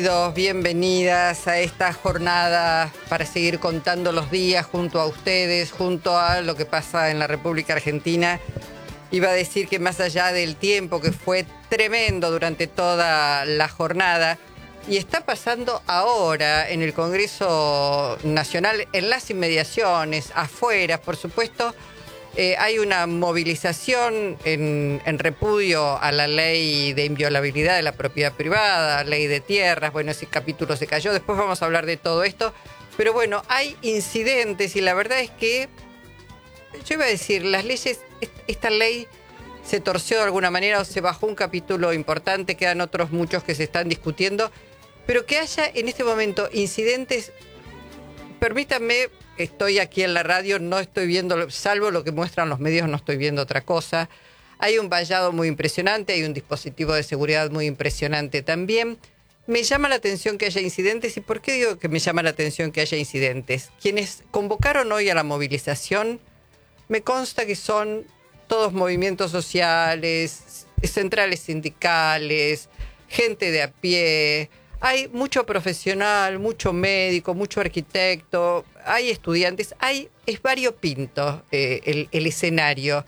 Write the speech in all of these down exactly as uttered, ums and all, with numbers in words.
Bienvenidas a esta jornada para seguir contando los días junto a ustedes, junto a lo que pasa en la República Argentina. Iba a decir que más allá del tiempo que fue tremendo durante toda la jornada, y está pasando ahora en el Congreso Nacional, en las inmediaciones, afuera, por supuesto, eh, hay una movilización en, en repudio a la ley de inviolabilidad de la propiedad privada, ley de tierras. Bueno, ese capítulo se cayó, después vamos a hablar de todo esto, pero bueno, hay incidentes y la verdad es que, yo iba a decir, las leyes, esta ley se torció de alguna manera o se bajó un capítulo importante, quedan otros muchos que se están discutiendo, pero que haya en este momento incidentes, permítanme, estoy aquí en la radio, no estoy viendo, salvo lo que muestran los medios, no estoy viendo otra cosa. Hay un vallado muy impresionante, hay un dispositivo de seguridad muy impresionante también. Me llama la atención que haya incidentes. ¿Y por qué digo que me llama la atención que haya incidentes? Quienes convocaron hoy a la movilización, me consta que son todos movimientos sociales, centrales sindicales, gente de a pie. Hay mucho profesional, mucho médico, mucho arquitecto, hay estudiantes, hay, es variopinto eh, el, el escenario.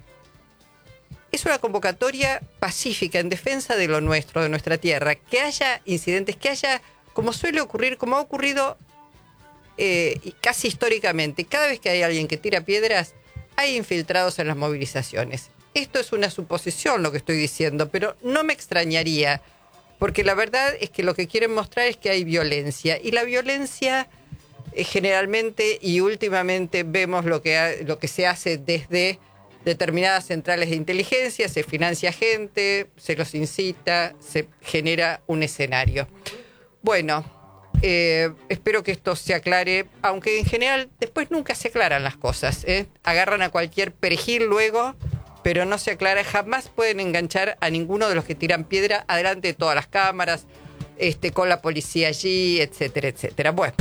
Es una convocatoria pacífica en defensa de lo nuestro, de nuestra tierra. Que haya incidentes, que haya, como suele ocurrir, como ha ocurrido eh, casi históricamente, cada vez que hay alguien que tira piedras, hay infiltrados en las movilizaciones. Esto es una suposición lo que estoy diciendo, pero no me extrañaría, porque la verdad es que lo que quieren mostrar es que hay violencia. Y la violencia eh, generalmente y últimamente vemos lo que, ha, lo que se hace desde determinadas centrales de inteligencia, se financia gente, se los incita, se genera un escenario. Bueno, eh, espero que esto se aclare, aunque en general después nunca se aclaran las cosas, ¿eh? Agarran a cualquier perejil luego, pero no se aclara, jamás pueden enganchar a ninguno de los que tiran piedra adelante de todas las cámaras, este, con la policía allí, etcétera, etcétera. Bueno,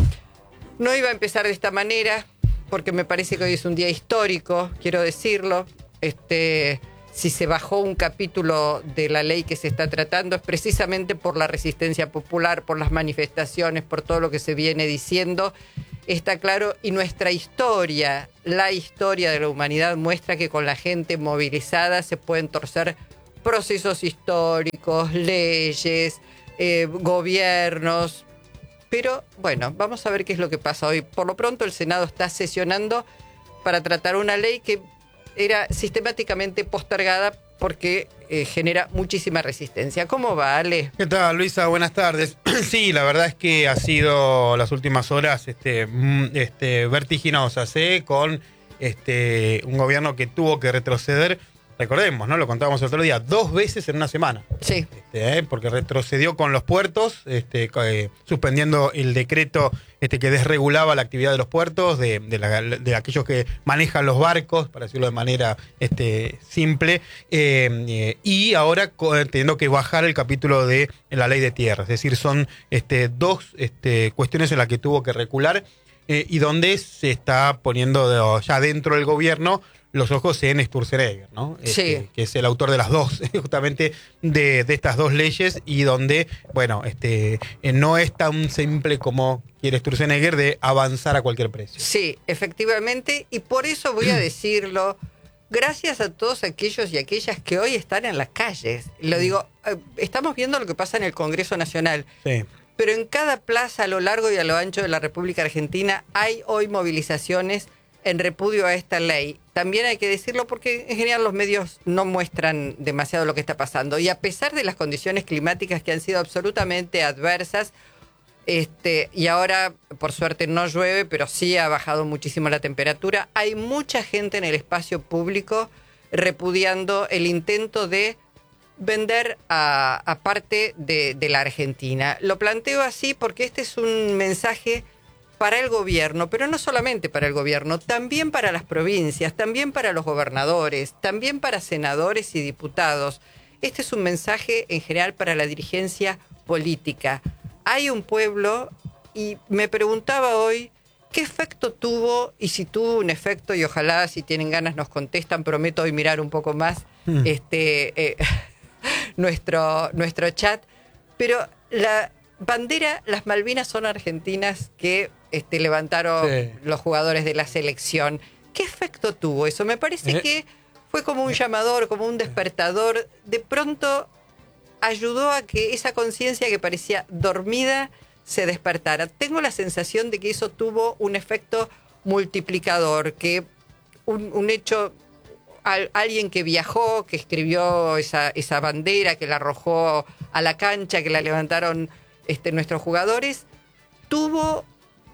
no iba a empezar de esta manera, porque me parece que hoy es un día histórico, quiero decirlo. Este, si se bajó un capítulo de la ley que se está tratando, es precisamente por la resistencia popular, por las manifestaciones, por todo lo que se viene diciendo. Está claro, y nuestra historia, la historia de la humanidad muestra que con la gente movilizada se pueden torcer procesos históricos, leyes, eh, gobiernos. Pero bueno, vamos a ver qué es lo que pasa hoy. Por lo pronto el Senado está sesionando para tratar una ley que era sistemáticamente postergada porque eh, genera muchísima resistencia. ¿Cómo va, Ale? ¿Qué tal, Luisa? Buenas tardes. Sí, la verdad es que ha sido las últimas horas este, este, vertiginosas, ¿eh? Con este, un gobierno que tuvo que retroceder. Recordemos, ¿no? Lo contábamos el otro día, dos veces en una semana. Sí. Este, ¿eh? Porque retrocedió con los puertos, este, eh, suspendiendo el decreto este, que desregulaba la actividad de los puertos, de, de, la, de aquellos que manejan los barcos, para decirlo de manera este, simple, eh, eh, y ahora teniendo que bajar el capítulo de la ley de tierras. Es decir, son este, dos este, cuestiones en las que tuvo que recular eh, y donde se está poniendo de, ya dentro del gobierno los ojos en Sturzenegger, ¿no? Sí. Este, que es el autor de las dos, justamente de, de estas dos leyes, y donde, bueno, este, eh, no es tan simple como quiere Sturzenegger de avanzar a cualquier precio. Sí, efectivamente, y por eso voy a decirlo, gracias a todos aquellos y aquellas que hoy están en las calles. Lo digo, eh, estamos viendo lo que pasa en el Congreso Nacional. Sí. Pero en cada plaza a lo largo y a lo ancho de la República Argentina hay hoy movilizaciones en repudio a esta ley. También hay que decirlo porque en general los medios no muestran demasiado lo que está pasando. Y a pesar de las condiciones climáticas que han sido absolutamente adversas, este, y ahora por suerte no llueve, pero sí ha bajado muchísimo la temperatura, hay mucha gente en el espacio público repudiando el intento de vender a, a parte de, de la Argentina. Lo planteo así porque este es un mensaje para el gobierno, pero no solamente para el gobierno, también para las provincias, también para los gobernadores, también para senadores y diputados. Este es un mensaje en general para la dirigencia política. Hay un pueblo, y me preguntaba hoy qué efecto tuvo, y si tuvo un efecto, y ojalá si tienen ganas nos contestan, prometo hoy mirar un poco más mm. este, eh, nuestro, nuestro chat, pero la... bandera, las Malvinas son argentinas que este, levantaron sí. los jugadores de la selección. ¿Qué efecto tuvo eso? Me parece ¿Eh? que fue como un llamador, como un despertador. De pronto ayudó a que esa conciencia que parecía dormida se despertara. Tengo la sensación de que eso tuvo un efecto multiplicador, que un, un hecho, al, alguien que viajó, que escribió esa, esa bandera, que la arrojó a la cancha, que la levantaron este, nuestros jugadores, tuvo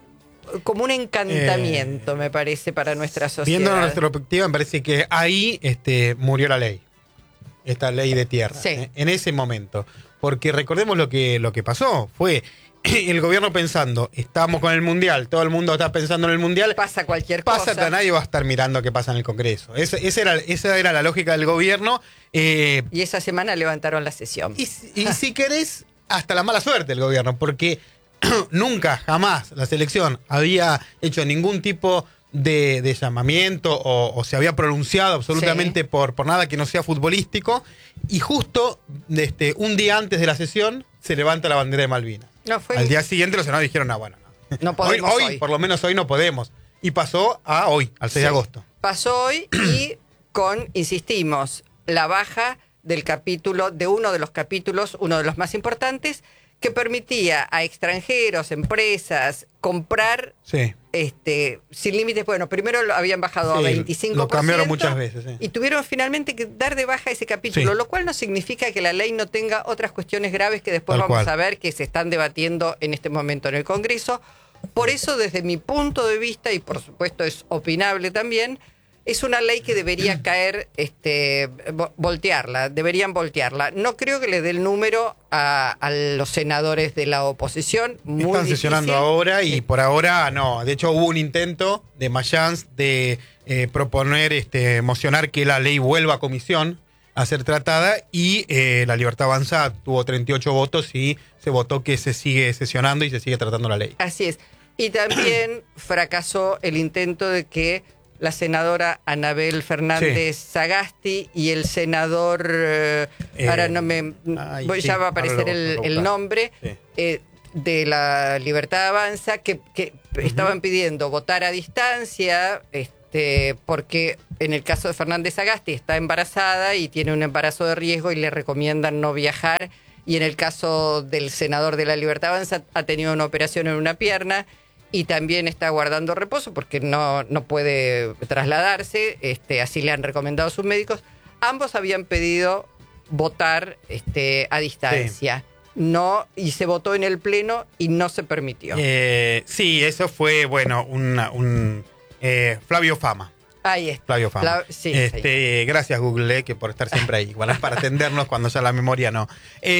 como un encantamiento, eh, me parece, para nuestra sociedad. Viendo nuestra perspectiva, me parece que ahí este, murió la ley. Esta ley de tierra, sí. eh, en ese momento. Porque recordemos lo que, lo que pasó. Fue el gobierno pensando, estamos con el Mundial, todo el mundo está pensando en el Mundial. Pasa cualquier pasa, cosa. Nadie va a estar mirando qué pasa en el Congreso. Esa, esa, era, esa era la lógica del gobierno. Eh, y esa semana levantaron la sesión. Y, y si querés, hasta la mala suerte del gobierno, porque nunca, jamás la selección había hecho ningún tipo de, de llamamiento o, o se había pronunciado absolutamente sí. por, por nada que no sea futbolístico, y justo este, un día antes de la sesión se levanta la bandera de Malvinas. No, fue... Al día siguiente los senadores dijeron, ah, bueno, no, no podemos hoy, hoy, hoy, por lo menos hoy no podemos. Y pasó a hoy, al seis sí. de agosto. Pasó hoy y con, insistimos, la baja del capítulo, de uno de los capítulos, uno de los más importantes, que permitía a extranjeros, empresas, comprar sí. este, sin límites. Bueno, primero lo habían bajado sí, a veinticinco por ciento. Lo cambiaron muchas veces. Sí. Y tuvieron finalmente que dar de baja ese capítulo, sí. lo cual no significa que la ley no tenga otras cuestiones graves que después Tal vamos cual. a ver que se están debatiendo en este momento en el Congreso. Por eso, desde mi punto de vista, y por supuesto es opinable también, es una ley que debería caer, este, voltearla, deberían voltearla. No creo que le dé el número a, a los senadores de la oposición. Muy Están difícil. sesionando ahora y por ahora no. De hecho hubo un intento de Mayans de eh, proponer, este, mocionar que la ley vuelva a comisión a ser tratada, y eh, la Libertad Avanza tuvo treinta y ocho votos y se votó que se sigue sesionando y se sigue tratando la ley. Así es. Y también fracasó el intento de que la senadora Anabel Fernández sí. Sagasti y el senador, eh, eh, ahora no me, ay, voy, sí, ya va a aparecer el, el nombre, sí. eh, de la Libertad Avanza, que, que uh-huh. estaban pidiendo votar a distancia, este, porque en el caso de Fernández Sagasti está embarazada y tiene un embarazo de riesgo y le recomiendan no viajar, y en el caso del senador de la Libertad Avanza ha tenido una operación en una pierna y también está guardando reposo porque no, no puede trasladarse, este, así le han recomendado sus médicos. Ambos habían pedido votar este, a distancia. Sí. No, y se votó en el Pleno y no se permitió. Eh, sí, eso fue, bueno, una, un eh, Flavio Fama. Ahí está. Flavio Fama. Fla sí, este, gracias, Google, eh, que por estar siempre ahí. Bueno, para atendernos cuando ya la memoria no.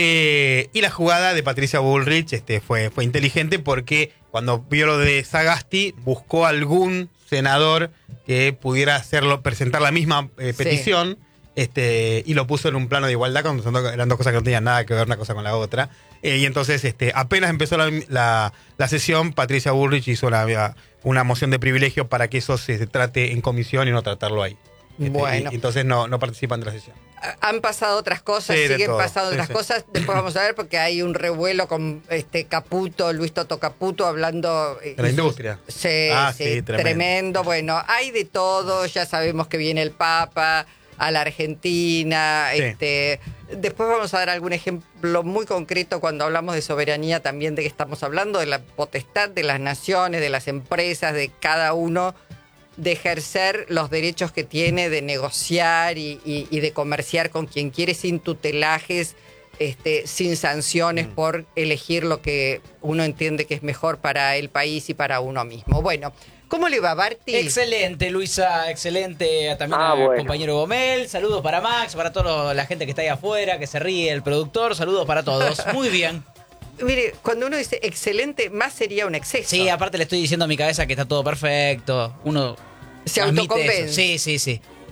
Eh, y la jugada de Patricia Bullrich este, fue, fue inteligente porque cuando vio lo de Sagasti, buscó algún senador que pudiera hacerlo, presentar la misma eh, petición. Sí. Este, y lo puso en un plano de igualdad, cuando eran dos cosas que no tenían nada que ver una cosa con la otra. Eh, y entonces, este, apenas empezó la, la, la sesión, Patricia Bullrich hizo una, una moción de privilegio para que eso se trate en comisión y no tratarlo ahí. Este, bueno. Y, entonces no, no participan de la sesión. Han pasado otras cosas, sí, siguen pasando otras sí, sí. cosas. Después vamos a ver, porque hay un revuelo con este Caputo, Luis Toto Caputo, hablando de la industria. Sí, ah, sí, sí tremendo. tremendo. Bueno, hay de todo, ya sabemos que viene el Papa a la Argentina, sí. este, después vamos a dar algún ejemplo muy concreto cuando hablamos de soberanía, también de que estamos hablando de la potestad de las naciones, de las empresas, de cada uno de ejercer los derechos que tiene, de negociar y, y, y de comerciar con quien quiere sin tutelajes, este, sin sanciones mm. por elegir lo que uno entiende que es mejor para el país y para uno mismo. Bueno, ¿cómo le va, Barty? Excelente, Luisa, excelente. También ah, al bueno. compañero Gomel. Saludos para Max, para toda la gente que está ahí afuera, que se ríe, el productor. Saludos para todos. Muy bien. Mire, cuando uno dice excelente, más sería un exceso. Sí, aparte le estoy diciendo a mi cabeza que está todo perfecto. Uno se autoconvence. Sí, sí, sí.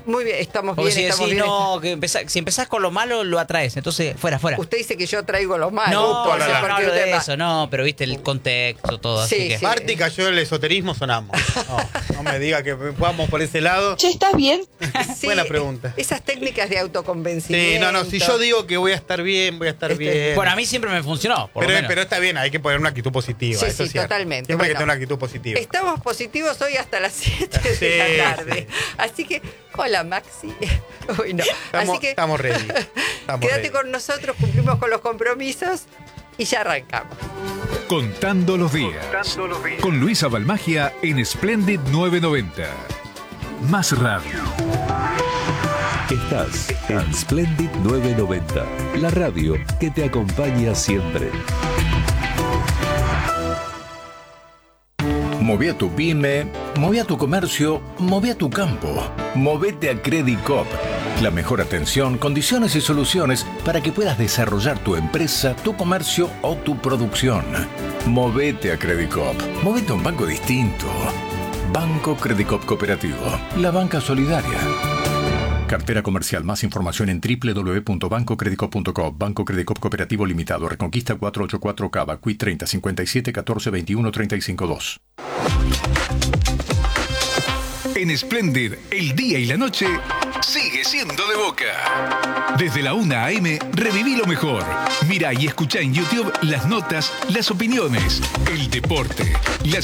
Muy bien, estamos Porque bien, si estamos decís, bien. no, que empezá- si empezás con lo malo, lo atraes. Entonces, fuera, fuera. Usted dice que yo traigo lo malo. No, entonces, no, no, porque hablo usted de va- eso, no, pero viste el contexto, todo. Sí, así que... sí. Marti cayó el esoterismo, sonamos. No, no me diga que vamos por ese lado. Che, ¿estás bien? Sí, Buena pregunta. Esas técnicas de autoconvencimiento. Sí, no, no, si yo digo que voy a estar bien, voy a estar Este, bien. Bueno, a mí siempre me funcionó, por lo pero, menos. pero está bien, hay que poner una actitud positiva. Sí, eso sí, es cierto. totalmente. Siempre hay que Bueno, tener una actitud positiva. Estamos positivos hoy hasta las siete de Sí, la tarde. sí. Así que, hola Maxi. Uy, no. Estamos, Así que estamos ready. Estamos quédate ready. con nosotros, cumplimos con los compromisos y ya arrancamos. Contando los días. Con Luisa Balmagia en Splendid novecientos noventa. Más radio. Estás en Splendid novecientos noventa, la radio que te acompaña siempre. Moví a tu pyme, moví a tu comercio, moví a tu campo. Movete a Credicop. La mejor atención, condiciones y soluciones para que puedas desarrollar tu empresa, tu comercio o tu producción. Movete a Credicop. Movete a un banco distinto. Banco Credicop Cooperativo. La banca solidaria. Cartera comercial. Más información en doble u doble u doble u punto banco credicop punto com. Banco Credicop Cooperativo Limitado. Reconquista cuatrocientos ochenta y cuatro Cava. Q I treinta cincuenta y siete catorce veintiuno treinta y cinco dos. En Splendid, el día y la noche sigue siendo de Boca. Desde la una a eme, reviví lo mejor. Mira y escucha en YouTube las notas, las opiniones, el deporte, las